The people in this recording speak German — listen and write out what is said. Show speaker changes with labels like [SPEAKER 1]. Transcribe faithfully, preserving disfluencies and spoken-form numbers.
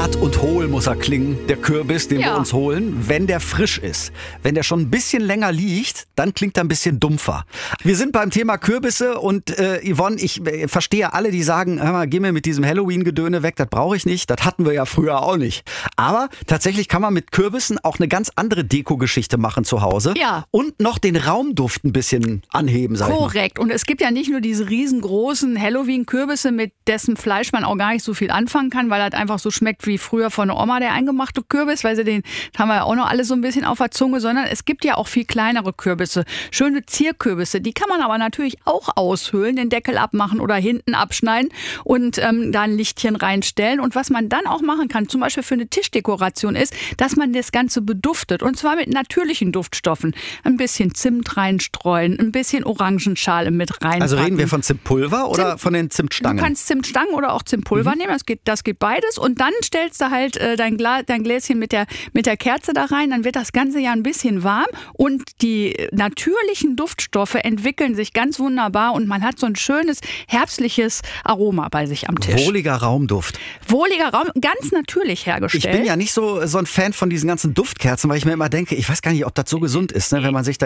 [SPEAKER 1] Hart und hohl muss er klingen, der Kürbis, den
[SPEAKER 2] Ja.
[SPEAKER 1] wir uns holen, wenn der frisch ist. Wenn der schon ein bisschen länger liegt, dann klingt er ein bisschen dumpfer. Wir sind beim Thema Kürbisse und äh, Yvonne, ich äh, verstehe alle, die sagen, hör mal, geh mir mit diesem Halloween-Gedöne weg, das brauche ich nicht, das hatten wir ja früher auch nicht. Aber tatsächlich kann man mit Kürbissen auch eine ganz andere Deko-Geschichte machen zu Hause.
[SPEAKER 2] Ja.
[SPEAKER 1] Und noch den Raumduft ein bisschen anheben, sag ich mal.
[SPEAKER 2] Korrekt. Und es gibt ja nicht nur diese riesengroßen Halloween-Kürbisse, mit dessen Fleisch man auch gar nicht so viel anfangen kann, weil das einfach so schmeckt wie früher von der Oma, der eingemachte Kürbis, weil sie den das haben wir ja auch noch alle so ein bisschen auf der Zunge, sondern es gibt ja auch viel kleinere Kürbisse. Schöne Zierkürbisse, die kann man aber natürlich auch aushöhlen, den Deckel abmachen oder hinten abschneiden und ähm, da ein Lichtchen reinstellen. Und was man dann auch machen kann, zum Beispiel für eine Tischdekoration ist, dass man das Ganze beduftet. Und zwar mit natürlichen Duftstoffen. Ein bisschen Zimt reinstreuen, ein bisschen Orangenschale mit reinpacken.
[SPEAKER 1] Also reden wir von Zimtpulver oder
[SPEAKER 2] Zimt-
[SPEAKER 1] von den Zimtstangen?
[SPEAKER 2] Du kannst Zimtstangen oder auch Zimtpulver
[SPEAKER 1] Mhm.
[SPEAKER 2] nehmen, das geht, das geht beides. Und dann stellst du halt äh, dein, Gla dein Gläschen mit der, mit der Kerze da rein, dann wird das Ganze ja ein bisschen warm und die natürlichen Duftstoffe entwickeln sich ganz wunderbar und man hat so ein schönes herbstliches Aroma bei sich am Tisch.
[SPEAKER 1] Wohliger Raumduft.
[SPEAKER 2] Wohliger Raum, ganz natürlich hergestellt.
[SPEAKER 1] Ich bin ja nicht so, so ein Fan von diesen ganzen Duftkerzen, weil ich mir immer denke, ich weiß gar nicht, ob das so gesund ist, ne, wenn man sich da